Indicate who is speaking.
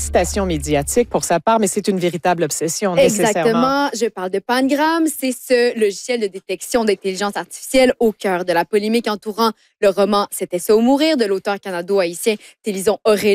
Speaker 1: l'excitation médiatique pour sa part, mais c'est une véritable obsession, nécessairement.
Speaker 2: Exactement. Je parle de Pangram. C'est ce logiciel de détection d'intelligence artificielle au cœur de la polémique entourant le roman C'était ça ou mourir de l'auteur canado-haïtien Télisson Aurélie.